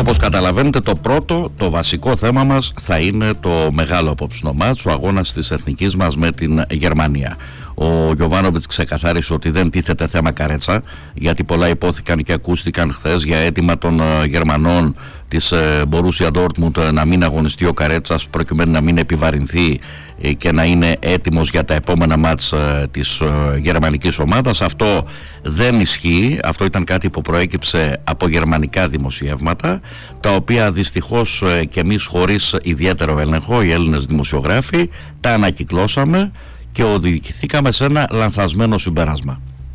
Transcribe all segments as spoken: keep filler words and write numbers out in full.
όπως καταλαβαίνετε, το πρώτο, το βασικό θέμα μας θα είναι το μεγάλο απόψινο μάτς, ο αγώνας της εθνικής μας με την Γερμανία. Ο Γιοβάνοβιτς ξεκαθάρισε ότι δεν τίθεται θέμα καρέτσα, γιατί πολλά υπόθηκαν και ακούστηκαν χθες για αίτημα των Γερμανών της Μπορούσια Ντόρτμουντ να μην αγωνιστεί ο Καρέτσας προκειμένου να μην επιβαρυνθεί και να είναι έτοιμος για τα επόμενα μάτς της γερμανικής ομάδας. Αυτό δεν ισχύει. Αυτό ήταν κάτι που προέκυψε από γερμανικά δημοσιεύματα, τα οποία δυστυχώς και εμείς χωρίς ιδιαίτερο έλεγχο, οι Έλληνες δημοσιογράφοι, τα ανακυκλώσαμε και οδηγηθήκαμε σε ένα λανθασμένο συμπέρασμα.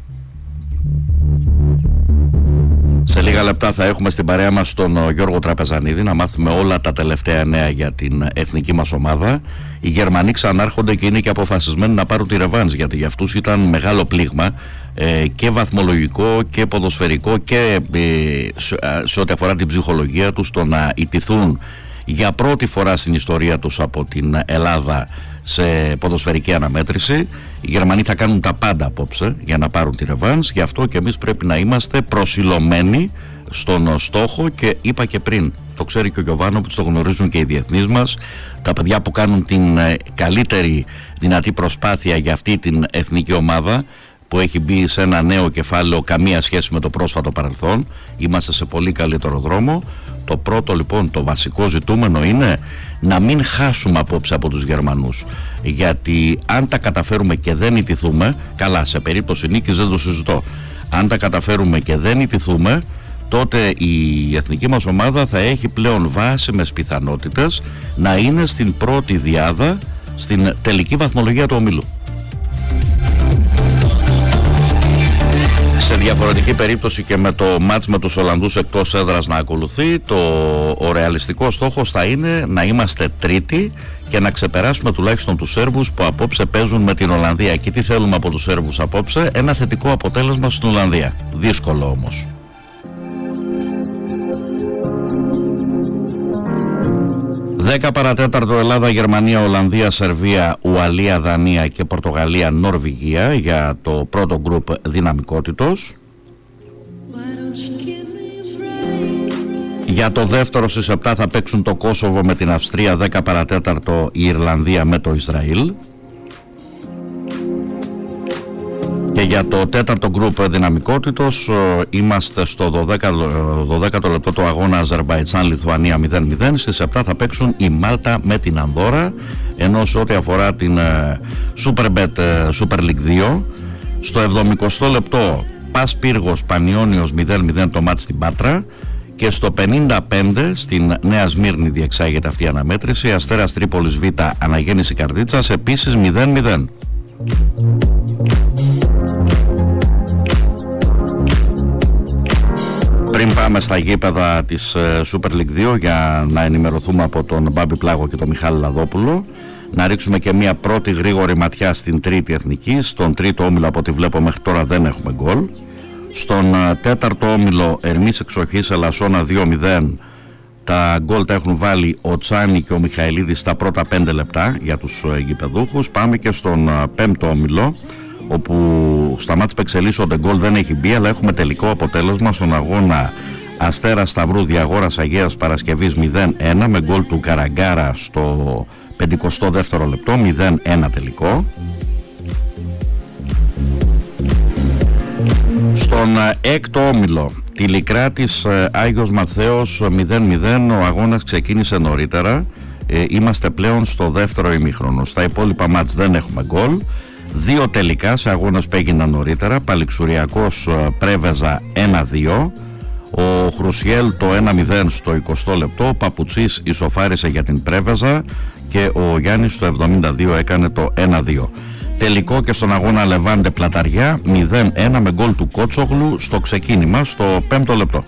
Σε λίγα λεπτά θα έχουμε στην παρέα μας τον Γιώργο Τραπεζανίδη να μάθουμε όλα τα τελευταία νέα για την εθνική μας ομάδα. Οι Γερμανοί ξανάρχονται και είναι και αποφασισμένοι να πάρουν τη ρεβάνς, γιατί για αυτούς ήταν μεγάλο πλήγμα ε, και βαθμολογικό και ποδοσφαιρικό και ε, σε ό,τι αφορά την ψυχολογία τους, το να ιτηθούν για πρώτη φορά στην ιστορία τους από την Ελλάδα σε ποδοσφαιρική αναμέτρηση. Οι Γερμανοί θα κάνουν τα πάντα απόψε για να πάρουν τη ρεβάνς, γι' αυτό και εμείς πρέπει να είμαστε προσιλωμένοι στον στόχο. Και είπα και πριν, το ξέρει και ο Γιοβάνοβιτς, το γνωρίζουν και οι διεθνείς μας, τα παιδιά που κάνουν την καλύτερη δυνατή προσπάθεια για αυτή την εθνική ομάδα που έχει μπει σε ένα νέο κεφάλαιο, καμία σχέση με το πρόσφατο παρελθόν. Είμαστε σε πολύ καλύτερο δρόμο. Το πρώτο λοιπόν, το βασικό ζητούμενο είναι να μην χάσουμε απόψε από τους Γερμανούς, γιατί αν τα καταφέρουμε και δεν ιτηθούμε, καλά, σε περίπτωση νίκης δεν το συζητώ, αν τα καταφέρουμε και δεν ιτηθούμε, τότε η εθνική μας ομάδα θα έχει πλέον βάσιμες πιθανότητες να είναι στην πρώτη διάδα στην τελική βαθμολογία του ομίλου. Σε διαφορετική περίπτωση και με το μάτς με τους Ολλανδούς εκτός έδρας να ακολουθεί, το, ο ρεαλιστικός στόχος θα είναι να είμαστε τρίτοι και να ξεπεράσουμε τουλάχιστον τους Σέρβους που απόψε παίζουν με την Ολλανδία. Και τι θέλουμε από τους Σέρβους απόψε? Ένα θετικό αποτέλεσμα στην Ολλανδία. Δύσκολο όμως. δέκα παρατέταρτο Ελλάδα, Γερμανία, Ολλανδία, Σερβία, Ουαλία, Δανία και Πορτογαλία, Νορβηγία για το πρώτο γκρουπ δυναμικότητος. Για το δεύτερο στις επτά θα παίξουν το Κόσοβο με την Αυστρία, δέκα παρατέταρτο η Ιρλανδία με το Ισραήλ. Και για το τέταρτο γκρουπ δυναμικότητος είμαστε στο δωδέκατο λεπτό του αγώνα Αζερμπαϊτζάν-Λιθουανία μηδέν μηδέν. Στις επτά θα παίξουν η Μάλτα με την Ανδόρα, ενώ σε ό,τι αφορά την Superbet Super League δύο, στο εβδομηκοστό λεπτό Πας Πύργος Πανιώνιος μηδέν μηδέν το μάτς στην Πάτρα, και στο πενήντα πέντε στην Νέα Σμύρνη διεξάγεται αυτή η αναμέτρηση, Αστέρας Τρίπολης Β Αναγέννηση Καρδίτσας επίσης μηδέν μηδέν. Πριν πάμε στα γήπεδα της Super League δύο για να ενημερωθούμε από τον Μπάμπη Πλάγο και τον Μιχάλη Λαδόπουλο, να ρίξουμε και μια πρώτη γρήγορη ματιά στην τρίτη εθνική. Στον τρίτο όμιλο, από ό,τι βλέπω μέχρι τώρα δεν έχουμε γκολ. Στον τέταρτο όμιλο Ερμής Εξοχής Ελασσόνα δύο μηδέν. Τα γκολ τα έχουν βάλει ο Τσάνι και ο Μιχαηλίδης στα πρώτα πέντε λεπτά για τους γηπεδούχους. Πάμε και στον πέμπτο όμιλο, όπου στα μάτς που εξελίσσονται γκολ δεν έχει μπει, αλλά έχουμε τελικό αποτέλεσμα στον αγώνα Αστέρα Σταυρού Διαγόρας Αγίας Παρασκευής μηδέν ένα με γκολ του Καραγκάρα στο πενηκοστό δεύτερο λεπτό, μηδέν ένα τελικό. Στον έκτο όμιλο Τηλικράτης Άγιος Μαθαίος μηδέν μηδέν, ο αγώνας ξεκίνησε νωρίτερα, ε, είμαστε πλέον στο δεύτερο ημίχρονο. Στα υπόλοιπα μάτς δεν έχουμε γκολ. Δύο τελικά σε αγώνες που έγιναν νωρίτερα. Παλιξουριακός Πρέβεζα ένα δύο, ο Χρουσιέλ το ένα μηδέν στο εικοστό λεπτό, ο Παπουτσής ισοφάρισε για την Πρέβεζα και ο Γιάννης στο εβδομήντα δύο έκανε το ένα δύο. Τελικό και στον αγώνα Λεβάντε Πλαταριά μηδέν ένα με γκολ του Κότσογλου στο ξεκίνημα στο πέμπτο λεπτό.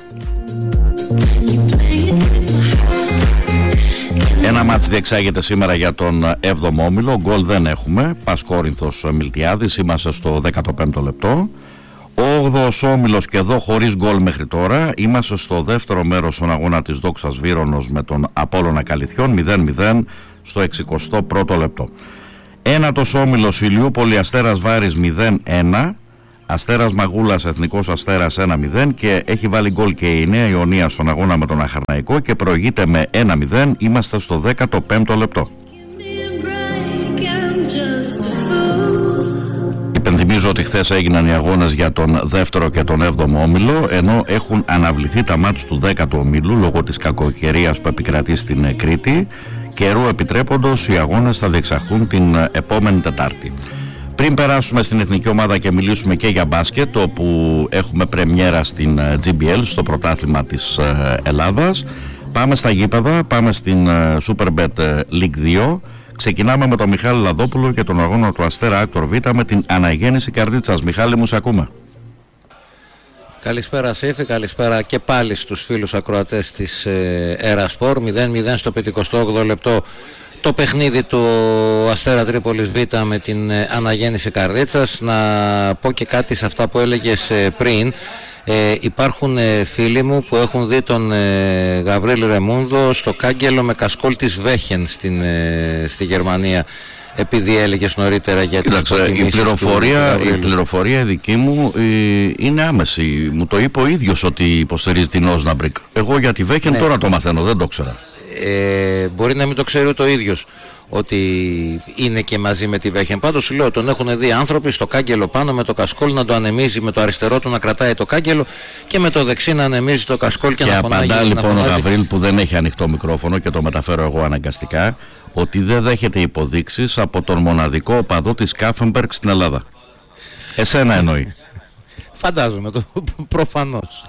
Ένα μάτς διεξάγεται σήμερα για τον έβδομο όμιλο. Γκολ δεν έχουμε. Πας Κόρινθος Μιλτιάδης, είμαστε στο δεκαπέμπτο λεπτό. Ο όγδοος όμιλος και εδώ χωρίς γκολ μέχρι τώρα. Είμαστε στο δεύτερο μέρος στον αγώνα της Δόξας Βύρονος με τον Απόλλωνα Καλυθιών μηδέν μηδέν στο εξηκοστό πρώτο λεπτό. Ένατος όμιλος Ηλιούπολη Αστέρας Βάρης μηδέν ένα. Αστέρας Μαγούλας, Εθνικός Αστέρας ένα μηδέν, και έχει βάλει γκολ και η Νέα Ιωνία στον αγώνα με τον Αχαρναϊκό και προηγείται με ένα μηδέν. Είμαστε στο δέκατο πέμπτο λεπτό. Υπενθυμίζω ότι χθες έγιναν οι αγώνες για τον δεύτερο και τον έβδομο όμιλο, ενώ έχουν αναβληθεί τα μάτς του δέκατου ομίλου λόγω της κακοκαιρίας που επικρατεί στην Κρήτη. Καιρού επιτρέποντος, οι αγώνες θα διεξαχθούν την επόμενη Τετάρτη. Πριν περάσουμε στην εθνική ομάδα και μιλήσουμε και για μπάσκετ, όπου έχουμε πρεμιέρα στην τζι μπι ελ, στο πρωτάθλημα της Ελλάδας, πάμε στα γήπεδα, πάμε στην Superbet League δύο. Ξεκινάμε με τον Μιχάλη Λαδόπουλο και τον αγώνα του Αστέρα Άκτορ Β με την αναγέννηση Καρδίτσας. Μιχάλη, μου σε ακούμε. Καλησπέρα Σύφη, καλησπέρα και πάλι στους φίλους ακροατές της Ερασπορ. μηδέν μηδέν στο πενηκοστό όγδοο λεπτό το παιχνίδι του Αστέρα Τρίπολης Β με την αναγέννηση Καρδίτσας. Να πω και κάτι σε αυτά που έλεγες πριν. Ε, υπάρχουν ε, φίλοι μου που έχουν δει τον ε, Γαβρίλ Ρεμούνδο στο κάγκελο με κασκόλ της Βέχεν στην, ε, στη Γερμανία, επειδή έλεγες νωρίτερα για τις Κοίταξε, η πληροφορία, του, του η πληροφορία δική μου ε, είναι άμεση. Μου το είπε ο ίδιος ότι υποστηρίζει την Όσναμπρικ. Εγώ για τη Βέχεν ναι. τώρα το μαθαίνω, δεν το ξέρα. Ε, μπορεί να μην το ξέρει ούτε ο ίδιος ότι είναι και μαζί με τη Βέχεν. Πάντως σου λέω, τον έχουν δει άνθρωποι στο κάγκελο πάνω με το κασκόλ να το ανεμίζει, με το αριστερό του να κρατάει το κάγκελο και με το δεξί να ανεμίζει το κασκόλ και, και να φωνάζει. Και απαντά λοιπόν ο Γαβρίλ, που δεν έχει ανοιχτό μικρόφωνο και το μεταφέρω εγώ αναγκαστικά, ότι δεν δέχεται υποδείξεις από τον μοναδικό οπαδό της Κάφενμπεργκ στην Ελλάδα. Εσένα εννοεί. Φαντάζομαι το προφανώς.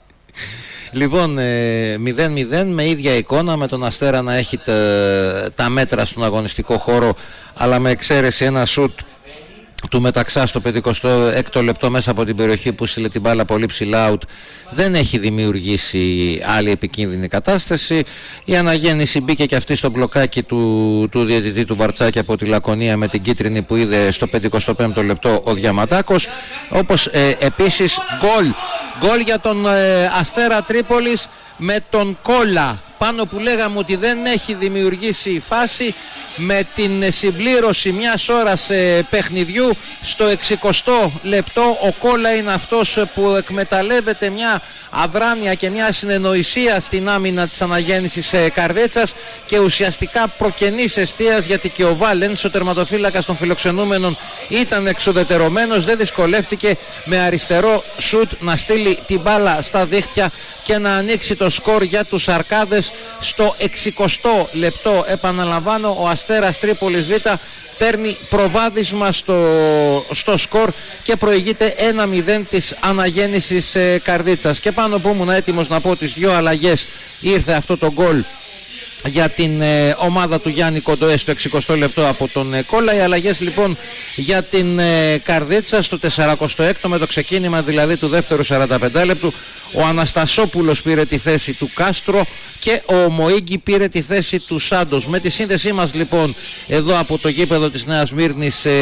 Λοιπόν, μηδέν μηδέν με ίδια εικόνα, με τον Αστέρα να έχει τα, τα μέτρα στον αγωνιστικό χώρο, αλλά με εξαίρεση ένα σουτ του Μεταξά στο πενηκοστό έκτο λεπτό μέσα από την περιοχή που στείλε την μπάλα πολύ ψηλά out, δεν έχει δημιουργήσει άλλη επικίνδυνη κατάσταση. Η αναγέννηση μπήκε και αυτή στο μπλοκάκι του, του διαιτητή του Μπαρτσάκη από τη Λακωνία με την κίτρινη που είδε στο πενηκοστό πέμπτο λεπτό ο Διαματάκος. Όπως ε, επίσης γκολ γκολ για τον ε, Αστέρα Τρίπολης με τον Κόλλα πάνω, που λέγαμε ότι δεν έχει δημιουργήσει φάση, με την συμπλήρωση μιας ώρας ε, παιχνιδιού στο εξηκοστό λεπτό. Ο Κόλλα είναι αυτός που εκμεταλλεύεται μια αδράνεια και μια συνεννοησία στην άμυνα της αναγέννησης ε, Καρδίτσας και ουσιαστικά προκενής εστίας, γιατί και ο Βάλενς, ο τερματοφύλακας των φιλοξενούμενων, ήταν εξουδετερωμένος, δεν δυσκολεύτηκε με αριστερό σουτ να στείλει την μπάλα στα δίχτυα και να ανοίξει το σκορ για τους Αρκάδες στο εξηκοστό λεπτό. Επαναλαμβάνω, ο Αστέρας Τρίπολης Β παίρνει προβάδισμα στο, στο σκορ και προηγείται ένα μηδέν της αναγέννησης ε, Καρδίτσας. Και πάνω που ήμουν έτοιμος να πω τις δύο αλλαγές, ήρθε αυτό το γκολ για την ε, ομάδα του Γιάννη Κοντοέ στο εξηκοστό λεπτό από τον ε, Κόλλα. Οι αλλαγές λοιπόν για την ε, Καρδίτσα στο σαρανταέκτο έκτο, με το ξεκίνημα δηλαδή του δεύτερου σαράντα πέντε λεπτού, ο Αναστασόπουλος πήρε τη θέση του Κάστρο και ο Μοΐγκη πήρε τη θέση του Σάντος. Με τη σύνδεσή μας λοιπόν εδώ από το γήπεδο της Νέας Μύρνης, ε,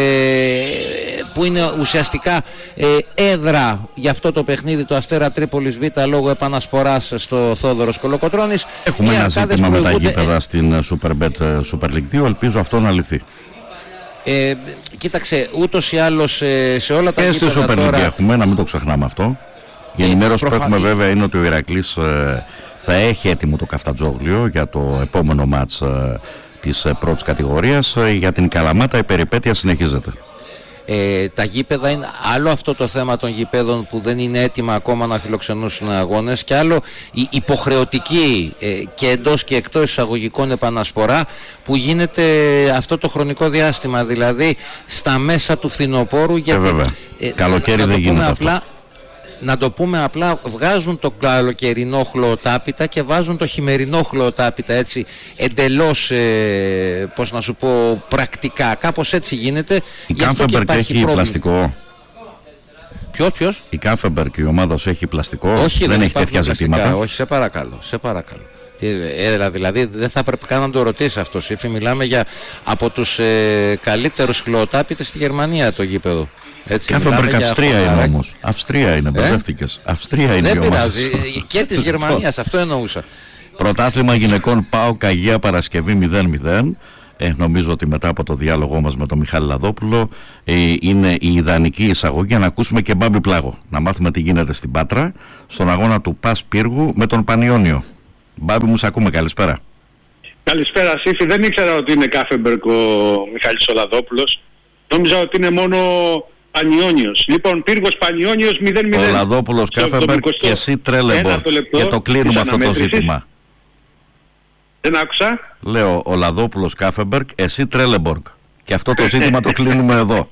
που είναι ουσιαστικά ε, έδρα για αυτό το παιχνίδι του Αστέρα Τρίπολης Β λόγω επανασποράς στο Θόδωρος Κολοκοτρώνης. Έχουμε ένα ζήτημα με τα γήπεδα στην Superbet Super League δύο, ελπίζω αυτό να λυθεί. Ε, κοίταξε, ούτως ή άλλως ε, σε όλα τα και γήπεδα στη Super League τώρα... έχουμε, να μην το ξεχνάμε αυτό. Η ενημέρωση προφανή... που έχουμε βέβαια είναι ότι ο Ηρακλής ε, θα έχει έτοιμο το Καφτατζόγλιο για το επόμενο μάτς ε, της ε, πρώτης κατηγορίας. Ε, για την Καλαμάτα η περιπέτεια συνεχίζεται. Ε, τα γήπεδα είναι άλλο, αυτό το θέμα των γηπέδων που δεν είναι έτοιμα ακόμα να φιλοξενούσουν αγώνες, και άλλο η υποχρεωτική ε, και εντός και εκτός εισαγωγικών επανασπορά που γίνεται αυτό το χρονικό διάστημα, δηλαδή στα μέσα του φθινοπόρου. Γιατί, ε, βέβαια. Ε, καλοκαίρι δεν γίνεται απλά, αυτό. Να το πούμε απλά, βγάζουν το καλοκαιρινό χλωοτάπητα και βάζουν το χειμερινό χλωοτάπητα, έτσι εντελώς, ε, πώς να σου πω, πρακτικά. Κάπως έτσι γίνεται. Η Κάφενμπεργκ έχει πρόβλημα. Πλαστικό. Ποιος, ποιος? Η Κάφενμπεργκ, η ομάδα σου, έχει πλαστικό. Όχι, δεν, δεν έχει τέτοια ζητήματα. Όχι, σε παρακαλώ, σε παρακαλώ. Ε, δηλαδή δεν θα πρέπει καν να το ρωτήσει αυτό. Σύφη, μιλάμε για από τους ε, καλύτερους χλωοτάπητες στη Γερμανία το γήπεδο. Κάφενμπεργκ Αυστρία είναι όμως. Αυστρία είναι, μπερδεύτηκες. Ε? Αυστρία είναι. Δεν πειράζει. Και της Γερμανίας, αυτό εννοούσα. Πρωτάθλημα γυναικών ΠΑΟΚ Αγία Παρασκευή μηδέν μηδέν. Ε, νομίζω ότι μετά από το διάλογό μας με τον Μιχάλη Λαδόπουλο ε, είναι η ιδανική εισαγωγή να ακούσουμε και Μπάμπη Πλάγο. Να μάθουμε τι γίνεται στην Πάτρα, στον αγώνα του Πας Πύργου με τον Πανιόνιο. Μπάμπη μου, σε ακούμε, καλησπέρα. Καλησπέρα Σύφη, δεν ήξερα ότι είναι Κάφεμπεργκ ο Μιχάλης Λαδόπουλος. Νόμιζα ότι είναι μόνο Πανιόνιος. Λοιπόν, Πύργος Πανιόνιος μηδέν μηδέν. Ο Λαδόπουλος Κάφεμπεργκ και εσύ Τρέλεμπορκ. Και το κλείνουμε αυτό το ζήτημα. Δεν άκουσα. Λέω ο Λαδόπουλος Κάφεμπεργκ, εσύ Τρέλεμπορκ. Και αυτό το ζήτημα το κλείνουμε εδώ.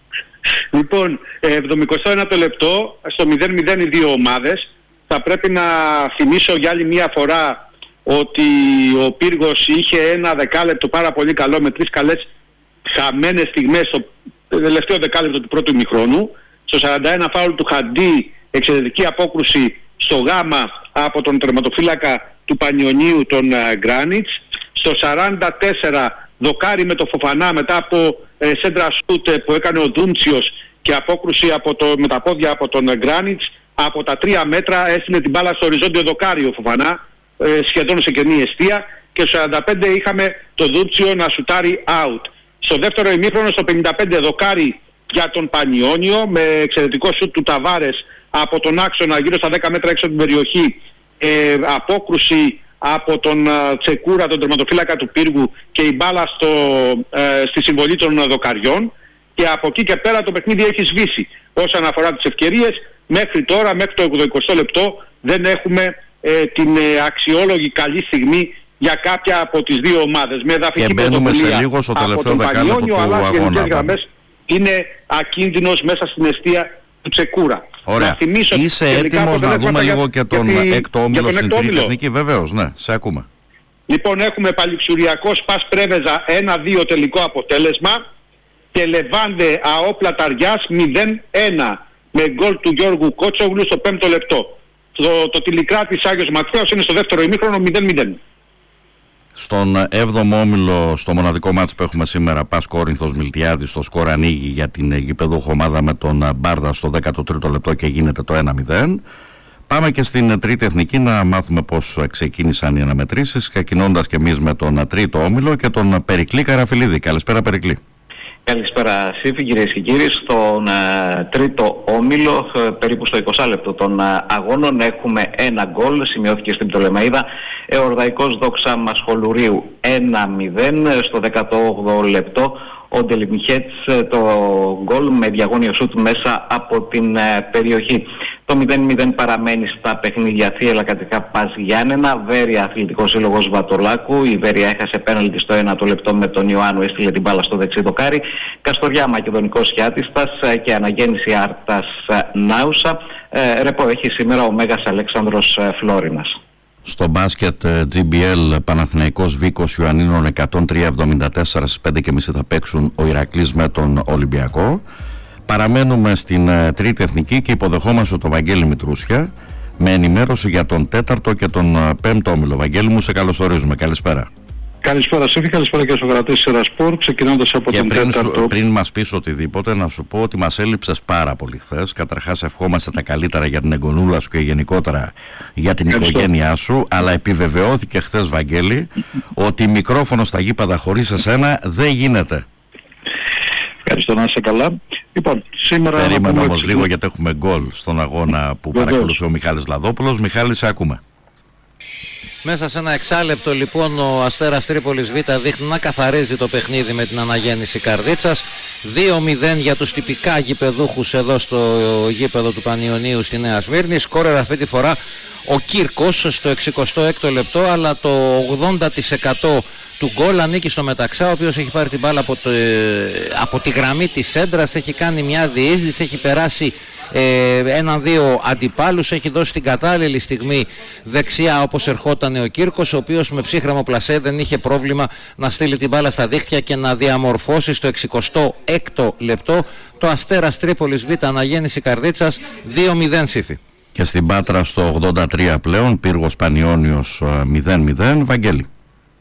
Λοιπόν, εβδομηκοστό ένατο λεπτό, στο μηδέν μηδέν οι δύο ομάδες. Θα πρέπει να θυμίσω για άλλη μία φορά ότι ο Πύργος είχε ένα δεκάλεπτο πάρα πολύ καλό με τρεις καλές χαμένες στιγμές στο τελευταίο δεκάλεπτο του πρώτου ημιχρόνου. Στο σαράντα ένα φάουλ του Χαντί, εξαιρετική απόκρουση στο γάμα από τον τερματοφύλακα του Πανιωνίου, τον Γκράνιτς. Στο σαράντα τέσσερα δοκάρι με το Φοφανά μετά από ε, σέντρα σούτ που έκανε ο Δούμτσιος και απόκρουση από το, με τα πόδια από τον Γκράνιτς. Από τα τρία μέτρα έστειλε την μπάλα στο οριζόντιο δοκάρι ο Φοφανά, ε, σχεδόν σε κενή εστία, και στο σαράντα πέντε είχαμε το Δούμτσιο να σουτάρει out. Στο δεύτερο ημίχρονο, στο πενήντα πέντε δοκάρι για τον Πανιόνιο με εξαιρετικό σουτ του Ταβάρες από τον άξονα γύρω στα δέκα μέτρα έξω από την περιοχή, ε, απόκρουση από τον uh, Τσεκούρα, τον τερματοφύλακα του Πύργου, και η μπάλα στο, ε, στη συμβολή των uh, δοκαριών, και από εκεί και πέρα το παιχνίδι έχει σβήσει. Όσον αφορά τις ευκαιρίες, μέχρι τώρα, μέχρι το ογδοηκοστό λεπτό, δεν έχουμε ε, την ε, αξιόλογη καλή στιγμή για κάποια από τις δύο ομάδες. Με εδαφική και μπαίνουμε σε λίγο στο τελευταίο δεκάλεπτο του αλλά αγώνα. Γραμμές είναι ακίνδυνος μέσα στην εστία του Τσεκούρα. Ωραία. Θυμίσω, είσαι έτοιμος να δούμε λίγο για, και τον έκτο όμιλο στην τρίτη εθνική? Βεβαίως, ναι, σε ακούμε. Λοιπόν, έχουμε Παλιξουριακός Πας Πρέβεζα ένα δύο τελικό αποτέλεσμα και Λεβάντε Αόπλα Ταριάς μηδέν ένα με γκολ του Γιώργου Κότσογλου στο πέμπτο λεπτό. Το, το Τηλικράτης Άγιος Ματθαίος είναι στο δεύτερο ημίχρονο μηδέν μηδέν. Στον έβδομο όμιλο, στο μοναδικό μάτς που έχουμε σήμερα, Πας Κόρινθος Μιλτιάδης, το σκορ ανοίγει για την γηπεδούχο ομάδα με τον Μπάρδα στο δέκατο τρίτο λεπτό και γίνεται το ένα μηδέν. Πάμε και στην τρίτη εθνική να μάθουμε πώς ξεκίνησαν οι αναμετρήσεις, ξεκινώντας και εμείς με τον τρίτο όμιλο και τον Περικλή Καραφιλίδη. Καλησπέρα, Περικλή. Καλησπέρα Σύφη, κυρίες και κύριοι. Στον uh, τρίτο όμιλο, uh, περίπου στο εικοστό λεπτό των uh, αγώνων, έχουμε ένα γκολ, σημειώθηκε στην Πτολεμαΐδα. Εορδαϊκός Δόξα Μασχολουρίου ένα μηδέν. Στο δέκατο όγδοο λεπτό ο Ντελιμιχέτς το γκολ με διαγώνιο σούτ μέσα από την uh, περιοχή. Το μηδέν μηδέν παραμένει στα παιχνίδια Θύελλα Κατρικά Πας Γιάννενα. Βέρεια Αθλητικός Σύλλογος Βατολάκου. Η Βέρεια έχασε πέναλτι στο ένατο λεπτό με τον Ιωάννου, έστειλε την μπάλα στο δεξί δοκάρι. Καστοριά Μακεδονικός Χιάτιστας και Αναγέννηση Άρτας Νάουσα. Ε, ρεπό έχει σήμερα ο Μέγας Αλέξανδρος Φλόρινας. Στο μπάσκετ τζι μπι ελ Παναθηναϊκός Βίκος Ιωαννίνων εκατόν τρία εβδομήντα τέσσερα στις πέντε και μισή θα παίξουν ο Ηρακλής με τον Ολυμπιακό. Παραμένουμε στην uh, τρίτη εθνική και υποδεχόμαστε τον Βαγγέλη Μητρούσια με ενημέρωση για τον τέταρτο και τον uh, πέμπτο όμιλο. Βαγγέλη μου, σε καλωσορίζουμε. Καλησπέρα. Καλησπέρα Σύφη, καλησπέρα και στους γραφτές της Ερασπορ, ξεκινώντας από και τον πριν τέταρτο. Σου, πριν μας πεις οτιδήποτε, να σου πω ότι μας έλειψες πάρα πολύ χθες. Καταρχάς ευχόμαστε τα καλύτερα για την εγγονούλα σου και γενικότερα για την Ευχαριστώ. οικογένειά σου, αλλά επιβεβαιώθηκε χθες, Βαγγέλη, ότι μικρόφωνο στα γήπεδα χωρίς εσένα δεν γίνεται. Ευχαριστώ, να είσαι καλά. Λοιπόν, σήμερα... Περίμενα όμως έτσι... λίγο, γιατί έχουμε γκολ στον αγώνα που Βεβαίως. παρακολουθεί ο Μιχάλης Λαδόπουλος. Μιχάλη, σε ακούμε. Μέσα σε ένα εξάλεπτο λοιπόν ο Αστέρας Τρίπολης Β δείχνει να καθαρίζει το παιχνίδι με την Αναγέννηση Καρδίτσας. δύο μηδέν για τους τυπικά γηπεδούχους εδώ στο γήπεδο του Πανιωνίου στη Νέα Σμύρνη. Σκόρερ αυτή τη φορά ο Κύρκος στο εξηκοστό έκτο λεπτό, αλλά το ογδόντα τοις εκατό του γκολ ανήκει στο Μεταξά, ο οποίος έχει πάρει την μπάλα από, το, από τη γραμμή της σέντρας, έχει κάνει μια διείσδυση, έχει περάσει ε, έναν-δύο αντιπάλους, έχει δώσει την κατάλληλη στιγμή δεξιά όπως ερχόταν ο Κύρκος, ο οποίος με ψύχρεμο πλασέ δεν είχε πρόβλημα να στείλει την μπάλα στα δίχτυα και να διαμορφώσει στο εξηκοστό έκτο λεπτό το Αστέρας Τρίπολης Β Αναγέννηση Καρδίτσας δύο μηδέν Σύφη. Και στην Πάτρα στο ογδόντα τρία πλέον Πύργος Πανιόνιος μηδέν μηδέν. Βαγγέλη.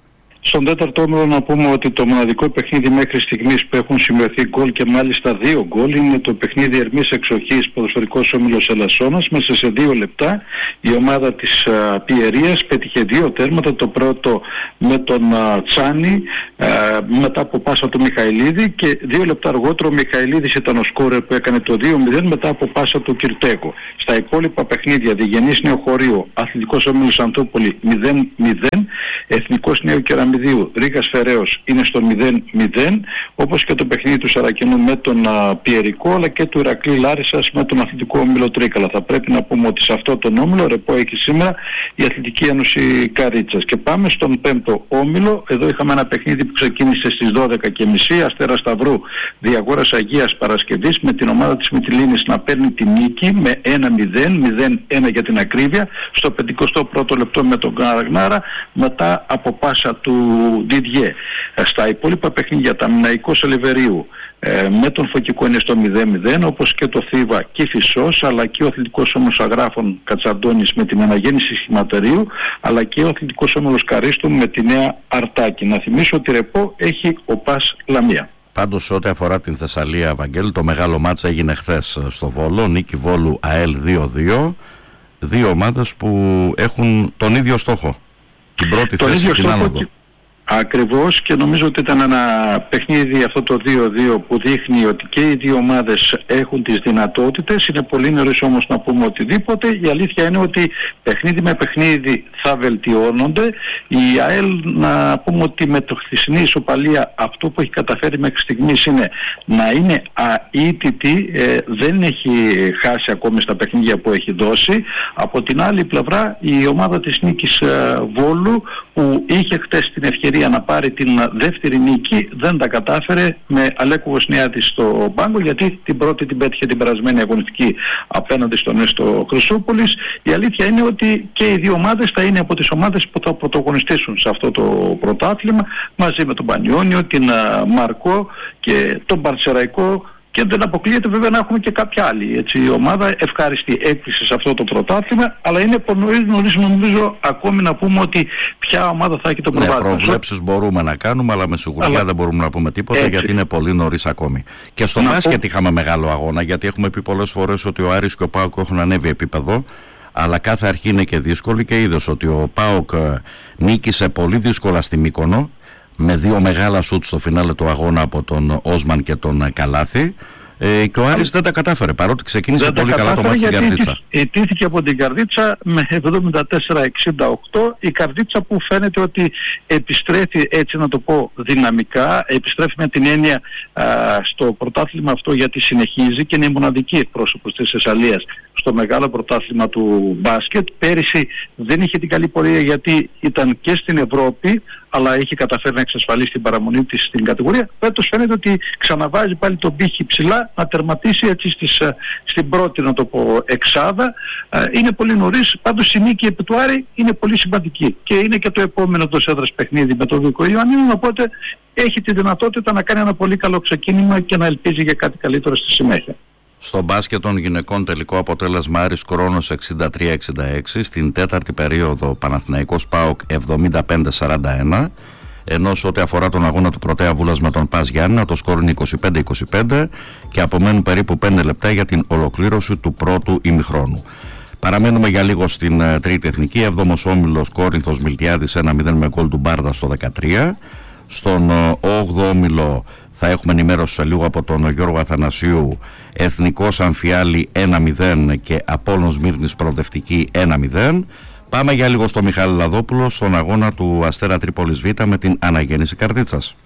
Στον τέταρτο όμιλο να πούμε ότι το μοναδικό παιχνίδι μέχρι στιγμής που έχουν σημειωθεί γκολ και μάλιστα δύο γκολ είναι το παιχνίδι Ερμής Εξοχής ποδοσφαιρικός όμιλος Ελασσόνας. Μέσα σε δύο λεπτά η ομάδα της α, Πιερίας πέτυχε δύο τέρματα, το πρώτο με τον α, Τσάνι α, μετά από πάσα του Μιχαηλίδη και δύο λεπτά αργότερο ο Μιχαηλίδης ήταν ο σκόρερ που έκανε το δύο μηδέν μετά από πάσα του Κυρτέκο. Στα υπόλοιπα παιχνίδια Διγενής Νεοχωρίου, Αθλητικός Όμιλος Αντούπολη μηδέν μηδέν, Εθνικός Νέου Κεραμιδίου Ρήγας Φεραίος είναι στο μηδέν μηδέν, όπως και το παιχνίδι του Σαρακινού με τον α, Πιερικό, αλλά και του Ηρακλή Λάρισσας με τον Αθλητικό Όμιλο Τρίκαλα. Θα πρέπει να πούμε ότι σε αυτό τον όμιλο ρεπό έχει σήμερα η Αθλητική Ένωση Καρίτσας. Και πάμε στον πέμπτο όμιλο. Εδώ είχαμε ένα παιχνίδι που ξεκίνησε στις δώδεκα και μισή, Αστέρα Σταυρού Διαγόρας Αγίας Παρασκευής, με την ομάδα της Μυτιλήνης να παίρνει τη νίκη με ένα μηδέν, μηδέν ένα για την ακρίβεια, στο πενηκοστό πρώτο λεπτό με τον Καραγνάρα, μετά από πάσα του Διδιέ. Στα υπόλοιπα παιχνίδια, τα Μιναϊκός Ελευθερίου ε, με τον Φωκικό είναι στο μηδέν μηδέν, όπως και το Θήβα και Φυσός, αλλά και ο Αθλητικός Όμιλος Αγράφων Κατσαντώνης με την Αναγέννηση Σχηματερίου, αλλά και ο Αθλητικός Όμιλος Καρίστου με τη Νέα Αρτάκη. Να θυμίσω ότι ρεπό έχει ο Πας Λαμία. Πάντως, ό,τι αφορά την Θεσσαλία, Βαγγέλη, το μεγάλο μάτσα έγινε χθες στο Βόλο, νίκη Βόλου ΑΕΛ δύο δύο, δύο ομάδες που έχουν τον ίδιο στόχο, την πρώτη τον θέση στην άνοδο. Και... Ακριβώς, και νομίζω ότι ήταν ένα παιχνίδι αυτό το δύο δύο που δείχνει ότι και οι δύο ομάδες έχουν τις δυνατότητες. Είναι πολύ νωρίς όμως να πούμε οτιδήποτε. Η αλήθεια είναι ότι παιχνίδι με παιχνίδι θα βελτιώνονται. Η ΑΕΛ, να πούμε ότι με το χθεσινή ισοπαλία αυτό που έχει καταφέρει μέχρι στιγμής είναι να είναι αίτητη, ε, δεν έχει χάσει ακόμη στα παιχνίδια που έχει δώσει. Από την άλλη πλευρά η ομάδα της Νίκης ε, Βόλου, που είχε χτες την ευκαιρία να πάρει την δεύτερη νίκη, δεν τα κατάφερε με Αλέκου Βοσνιάτη στο πάγκο, γιατί την πρώτη την πέτυχε την περασμένη αγωνιστική απέναντι στον Έστω Χρυσούπολης. Η αλήθεια είναι ότι και οι δύο ομάδες θα είναι από τις ομάδες που θα πρωταγωνιστήσουν σε αυτό το πρωτάθλημα, μαζί με τον Πανιόνιο, την Μαρκό και τον Παρτσεραϊκό. Και δεν αποκλείεται βέβαια να έχουμε και κάποια άλλη έτσι, ομάδα ευχάριστη έκπληξη σε αυτό το πρωτάθλημα, αλλά είναι πολύ νωρίς νομίζω ακόμη να πούμε ότι ποια ομάδα θα έχει το πρωτάθλημα. Ναι, προβλέψεις μπορούμε να κάνουμε, αλλά με σιγουριά αλλά... δεν μπορούμε να πούμε τίποτα, έτσι, γιατί είναι πολύ νωρίς ακόμη. Και στο μπάσκετ πω... είχαμε μεγάλο αγώνα, γιατί έχουμε πει πολλές φορές ότι ο Άρης και ο ΠΑΟΚ έχουν ανέβει επίπεδο, αλλά κάθε αρχή είναι και δύσκολη, και είδες ότι ο ΠΑΟΚ νίκησε πολύ δύσκολα στη Μύκονο, με δύο μεγάλα σουτ στο φινάλε του αγώνα από τον Όσμαν και τον Καλάθη, ε, και ο Άρης δεν τα κατάφερε, παρότι ξεκίνησε δεν πολύ καλά το μάτι στην Καρδίτσα. Ιτήθηκε από την Καρδίτσα με εβδομήντα τέσσερα εξήντα οκτώ. Η Καρδίτσα που φαίνεται ότι επιστρέφει, έτσι να το πω, δυναμικά, επιστρέφει με την έννοια α, στο πρωτάθλημα αυτό, γιατί συνεχίζει και είναι η μοναδική εκπρόσωπος της Θεσσαλίας στο μεγάλο πρωτάθλημα του μπάσκετ. Πέρυσι δεν είχε την καλή πορεία γιατί ήταν και στην Ευρώπη, αλλά είχε καταφέρει να εξασφαλίσει την παραμονή της στην κατηγορία. Φέτος φαίνεται ότι ξαναβάζει πάλι τον πύχη ψηλά, να τερματίσει έτσι στις, στην πρώτη, να το πω, εξάδα. Είναι πολύ νωρίς, πάντως η νίκη επί του Άρη είναι πολύ σημαντική. Και είναι και το επόμενο το έδρας παιχνίδι με τον Βίκο Ιωαννίνου, οπότε έχει τη δυνατότητα να κάνει ένα πολύ καλό ξεκίνημα και να ελπίζει για κάτι καλύτερο στη συνέχεια. Στο μπάσκετ των γυναικών τελικό αποτέλεσμα Άρης Κρόνος εξήντα τρία εξήντα έξι, στην τέταρτη περίοδο Παναθηναϊκός ΠΑΟΚ εβδομήντα πέντε σαράντα ένα, ενώ σε ό,τι αφορά τον αγώνα του Πρωτέα Βούλας με τον Πας Γιάννηνα το σκόρ είναι είκοσι πέντε είκοσι πέντε και απομένουν περίπου πέντε λεπτά για την ολοκλήρωση του πρώτου ημιχρόνου. Παραμένουμε για λίγο στην uh, τρίτη εθνική. Έβδομος όμιλος Κόρινθος Μιλτιάδης ένα μηδέν με γκολ του Μπάρδα στο δεκατρία. Στον uh, όγδοο όμιλο θα έχουμε ενημέρωση σε λίγο από τον Γιώργο Αθανασίου. Εθνικός Αμφιάλη ένα μηδέν και Απόλλων Μύρνης Προοδευτική ένα μηδέν. Πάμε για λίγο στο Μιχάλη Λαδόπουλο στον αγώνα του Αστέρα Τρίπολης Β με την Αναγέννηση Καρδίτσας.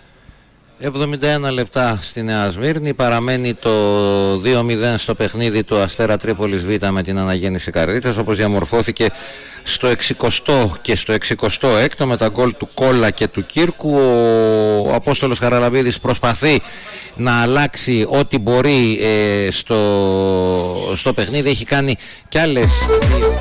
εβδομήντα ένα λεπτά στη Νέα Σμύρνη, παραμένει το δύο μηδέν στο παιχνίδι του Αστέρα Τρίπολης Β με την Αναγέννηση Καρδίτσας, όπως διαμορφώθηκε στο εξηκοστό και στο εξηκοστό έκτο με τα γκολ του Κόλλα και του Κύρκου. Ο Απόστολος Χαραλαμπίδης προσπαθεί να αλλάξει ό,τι μπορεί ε, στο, στο παιχνίδι, έχει κάνει κι άλλες